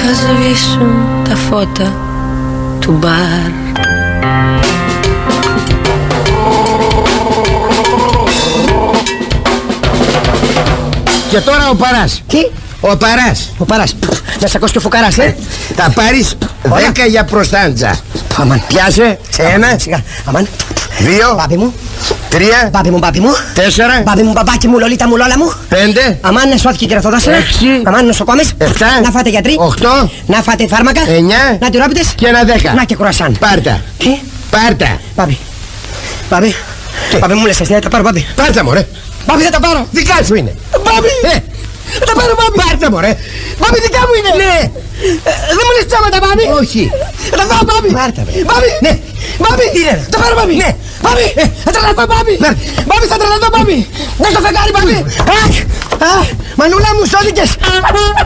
σβήσουν τα φώτα του μπαρ. Και τώρα ο Παράς. Τι? Ο Παράς. Ο Παράς. Να σακώσει και ο Φουκαράς, Θα πάρεις 10 για προστάντζα. Αμάν. Πιάσε. Ένα. Σιγά. Αμάν. 2. Μπάμπι μου. 3. Μπάμπι μου, μπάμπι μου. 4. Μπάμπι μου, μπαμπάκι μου, λολίτα μου, λόλα μου. 5. Αμάν, σώθηκε η κερατοδόση. 6. Αμάν, νοσοκόμες. 7. Να φάτε γιατροί. 8. Να φάτε φάρμακα. 9. Να τυρόπιτες. Και ένα 10. Να και κουρασάν. Πάρτα. Τι? Πάρτα. Μπάμπι. Μπάμπι. Μπάμπι μου λες εσύ, θα τα πάρω, μπάμπι. Πάρτα μωρέ. Μπάμπι, θα τα πάρω. Δικά σου είναι. Μπάμπι. Θα τα πάρω, μπάμπι. Πάρτα μωρέ. Μπάμπι, δικά μου είναι. Ναι. Δεν μου λες ψάματα, μπάμπι. Όχι. Θα τα πάρω, μπάμπι. Πάρτα βρε. Μπάμπι. Ναι. Μπάμπι. Είναι. Θα τα πάρω, μπάμπι. Ναι. Μπάμπι. Θα τρελαθώ, μπάμπι. Μπάμπι, θα τρελαθώ, μπάμπι. Να στο φεγγάρι, μπάμπι. Αχ. Μανούλα μου, σώθηκες.